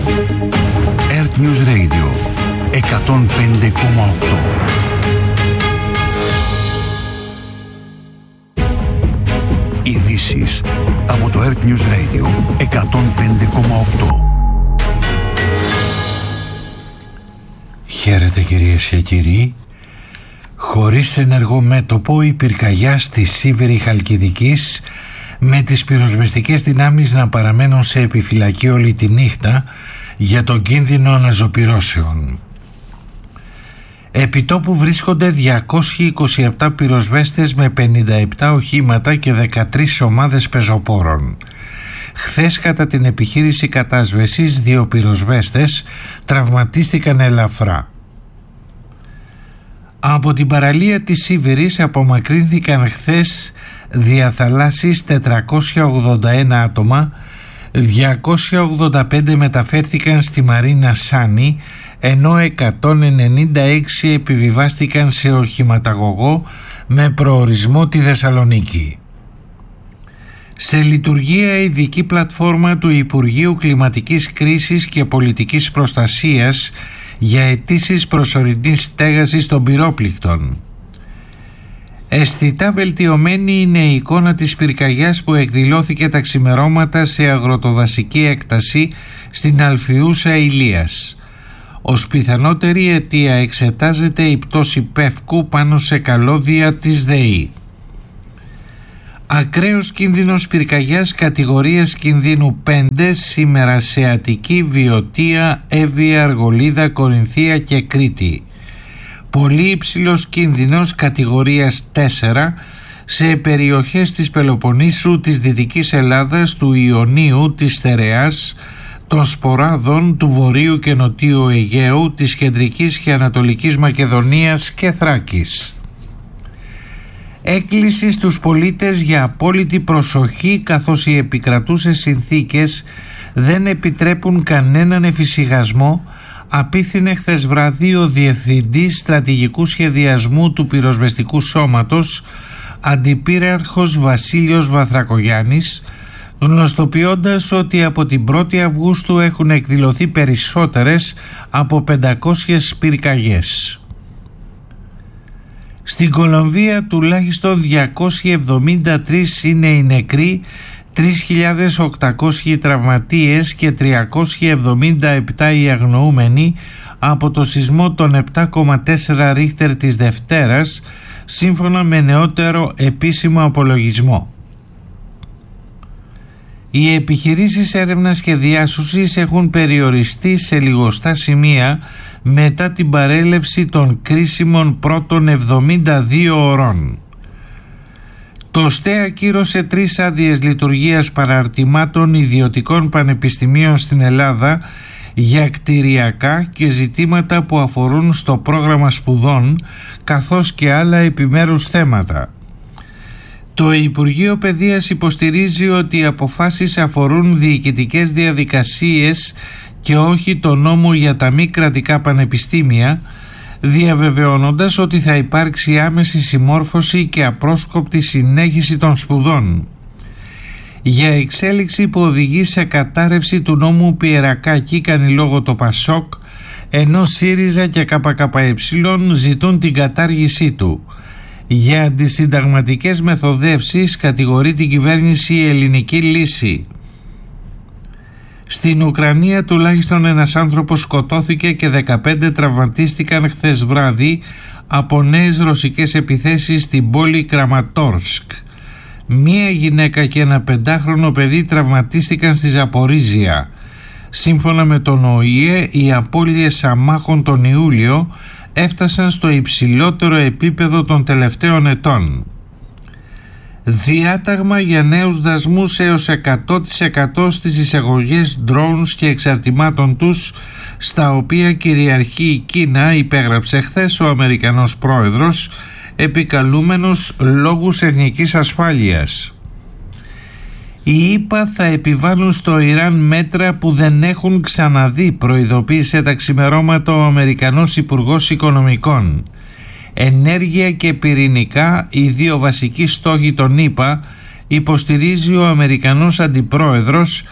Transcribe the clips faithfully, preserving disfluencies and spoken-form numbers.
Earth News Radio εκατόν πέντε κόμμα οκτώ. Ειδήσεις από το Earth News Radio εκατόν πέντε κόμμα οκτώ. Χαίρετε κυρίες και κύριοι. Χωρίς ενεργό μέτωπο η πυρκαγιά στη Σίβηρη Χαλκιδικής, με τις πυροσβεστικές δυνάμεις να παραμένουν σε επιφυλακή όλη τη νύχτα για τον κίνδυνο αναζωπυρώσεων. Επιτόπου βρίσκονται διακόσιοι είκοσι επτά πυροσβέστες με πενήντα επτά οχήματα και δεκατρείς ομάδες πεζοπόρων. Χθες κατά την επιχείρηση κατάσβεσης δύο πυροσβέστες τραυματίστηκαν ελαφρά. Από την παραλία της Σίβηρης απομακρύνθηκαν χθες διαθαλάσσης τετρακόσια ογδόντα ένα άτομα, διακόσια ογδόντα πέντε μεταφέρθηκαν στη Μαρίνα Σάνι, ενώ εκατόν ενενήντα έξι επιβιβάστηκαν σε οχηματαγωγό με προορισμό τη Θεσσαλονίκη. Σε λειτουργία ειδική πλατφόρμα του Υπουργείου Κλιματικής Κρίσης και Πολιτικής Προστασίας για αιτήσεις προσωρινής στέγασης των πυρόπληκτων. Αισθητά βελτιωμένη είναι η εικόνα της πυρκαγιάς που εκδηλώθηκε τα ξημερώματα σε αγροτοδασική έκταση στην Αλφιούσα Ηλίας. Ως πιθανότερη αιτία εξετάζεται η πτώση πεύκου πάνω σε καλώδια της ΔΕΗ. Ακραίος κίνδυνος πυρκαγιάς κατηγορίας κινδύνου πέντε σήμερα σε Αττική, Βιωτία, Εύβοια, Αργολίδα, Κορινθία και Κρήτη. Πολύ υψηλός κίνδυνος κατηγορίας τέσσερα σε περιοχές της Πελοποννήσου, της Δυτικής Ελλάδας, του Ιωνίου, της Στερεάς, των Σποράδων, του Βορείου και Νοτίου Αιγαίου, της Κεντρικής και Ανατολικής Μακεδονίας και Θράκης. Έκκληση στους πολίτες για απόλυτη προσοχή, καθώς οι επικρατούσες συνθήκες δεν επιτρέπουν κανέναν εφησυχασμό, απίθυνε χθες βράδυ ο Διευθυντής Στρατηγικού Σχεδιασμού του Πυροσβεστικού Σώματος, Αντιπύραρχος Βασίλειος Βαθρακογιάννης, γνωστοποιώντας ότι από την πρώτη Αυγούστου έχουν εκδηλωθεί περισσότερες από πεντακόσιες πυρκαγιές. Στην Κολομβία τουλάχιστον διακόσιοι εβδομήντα τρεις είναι οι νεκροί, τρεις χιλιάδες οκτακόσιοι τραυματίες και τριακόσιοι εβδομήντα επτά οι αγνοούμενοι από το σεισμό των επτά κόμμα τέσσερα Ρίχτερ της Δευτέρας, σύμφωνα με νεότερο επίσημο απολογισμό. Οι επιχειρήσεις έρευνας και διάσωσης έχουν περιοριστεί σε λιγοστά σημεία μετά την παρέλευση των κρίσιμων πρώτων εβδομήντα δύο ωρών. Το ΣΤΕ ακύρωσε τρεις άδειες λειτουργίας παραρτημάτων ιδιωτικών πανεπιστημίων στην Ελλάδα για κτηριακά και ζητήματα που αφορούν στο πρόγραμμα σπουδών, καθώς και άλλα επιμέρους θέματα. Το Υπουργείο Παιδείας υποστηρίζει ότι οι αποφάσεις αφορούν διοικητικές διαδικασίες και όχι το νόμο για τα μη κρατικά πανεπιστήμια, διαβεβαιώνοντας ότι θα υπάρξει άμεση συμμόρφωση και απρόσκοπτη συνέχιση των σπουδών. Για εξέλιξη που οδηγεί σε κατάρρευση του νόμου Πιερακάκη κάνει λόγο το ΠΑΣΟΚ, ενώ ΣΥΡΙΖΑ και ΚΚΕ ζητούν την κατάργησή του. Για αντισυνταγματικές μεθοδεύσεις κατηγορεί την κυβέρνηση η Ελληνική Λύση. Στην Ουκρανία τουλάχιστον ένας άνθρωπος σκοτώθηκε και δεκαπέντε τραυματίστηκαν χθες βράδυ από νέες ρωσικές επιθέσεις στην πόλη Κραματόρσκ. Μία γυναίκα και ένα πεντάχρονο παιδί τραυματίστηκαν στη Ζαπορίζια. Σύμφωνα με τον ΟΗΕ, οι απώλειες αμάχων τον Ιούλιο έφτασαν στο υψηλότερο επίπεδο των τελευταίων ετών. Διάταγμα για νέους δασμούς έως εκατό τοις εκατό στις εισαγωγές drones και εξαρτημάτων τους, στα οποία κυριαρχεί η Κίνα, υπέγραψε χθες ο Αμερικανός πρόεδρος, επικαλούμενος λόγους εθνικής ασφάλειας. Οι ΗΠΑ θα επιβάλλουν στο Ιράν μέτρα που δεν έχουν ξαναδεί, προειδοποίησε τα ξημερώματα ο Αμερικανός Υπουργός Οικονομικών. Ενέργεια και πυρηνικά, οι δύο βασικοί στόχοι των ΗΠΑ, υποστηρίζει ο Αμερικανός Αντιπρόεδρος,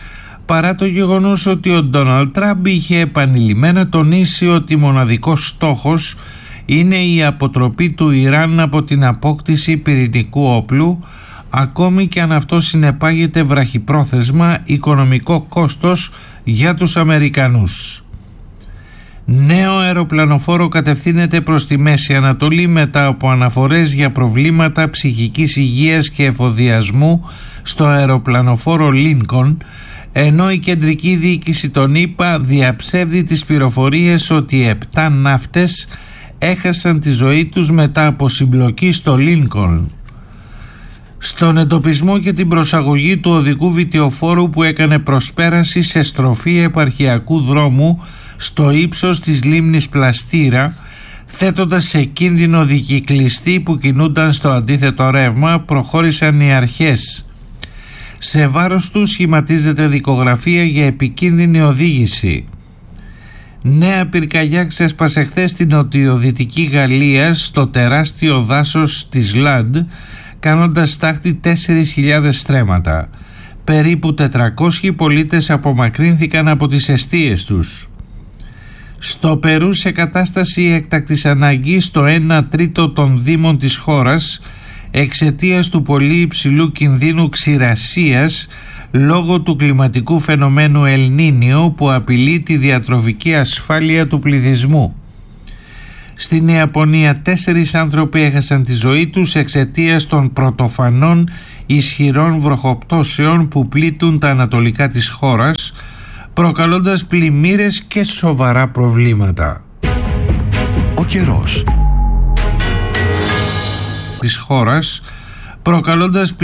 παρά το γεγονός ότι ο Ντόναλντ Τραμπ είχε επανειλημμένα τονίσει ότι μοναδικός στόχος είναι η αποτροπή του Ιράν από την απόκτηση πυρηνικού όπλου, ακόμη και αν αυτό συνεπάγεται βραχυπρόθεσμα οικονομικό κόστος για τους Αμερικανούς. Νέο αεροπλανοφόρο κατευθύνεται προς τη Μέση Ανατολή μετά από αναφορές για προβλήματα ψυχικής υγείας και εφοδιασμού στο αεροπλανοφόρο Λίνκον, ενώ η κεντρική διοίκηση των ΗΠΑ διαψεύδει τις πληροφορίες ότι επτά ναύτες έχασαν τη ζωή τους μετά από συμπλοκή στο Λίνκον. Στον εντοπισμό και την προσαγωγή του οδικού βιτιοφόρου που έκανε προσπέραση σε στροφή επαρχιακού δρόμου στο ύψος της λίμνης Πλαστήρα, θέτοντας σε κίνδυνο δικυκλιστή που κινούνταν στο αντίθετο ρεύμα, προχώρησαν οι αρχές. Σε βάρος του σχηματίζεται δικογραφία για επικίνδυνη οδήγηση. Νέα πυρκαγιά ξέσπασε χθες στην νοτιοδυτική Γαλλία στο τεράστιο δάσος της Λαντ, κάνοντας στάχτη τέσσερις χιλιάδες στρέμματα. Περίπου τετρακόσιοι πολίτες απομακρύνθηκαν από τις εστίες τους. Στο Περού, σε κατάσταση έκτακτης ανάγκης στο ένα τρίτο των δήμων της χώρας εξαιτίας του πολύ υψηλού κινδύνου ξηρασίας λόγω του κλιματικού φαινομένου Ελ Νίνιο που απειλεί τη διατροφική ασφάλεια του πληθυσμού. Στην Ιαπωνία τέσσερις άνθρωποι έχασαν τη ζωή τους εξαιτίας των πρωτοφανών ισχυρών βροχοπτώσεων που πλήττουν τα ανατολικά της χώρας, προκαλώντας πλημμύρες και σοβαρά προβλήματα. Ο καιρός της χώρας, προκαλώντας